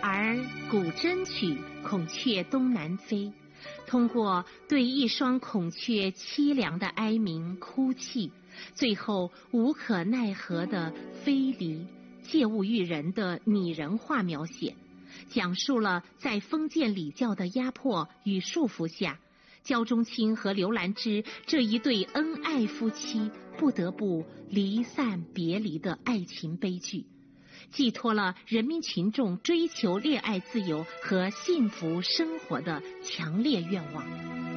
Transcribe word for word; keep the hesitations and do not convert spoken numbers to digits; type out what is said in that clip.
而古筝曲《孔雀东南飞》，通过对一双孔雀凄凉的哀鸣哭泣，最后无可奈何的飞离，借物喻人的拟人化描写，讲述了在封建礼教的压迫与束缚下，焦仲卿和刘兰芝这一对恩爱夫妻不得不离散别离的爱情悲剧，寄托了人民群众追求恋爱自由和幸福生活的强烈愿望。